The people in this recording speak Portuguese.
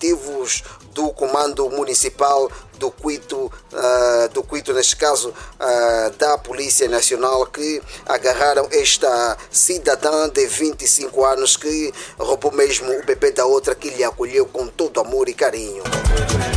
efetivos do Comando Municipal do Quito, neste caso da Polícia Nacional, que agarraram esta cidadã de 25 anos que roubou mesmo o bebê da outra, que lhe acolheu com todo amor e carinho.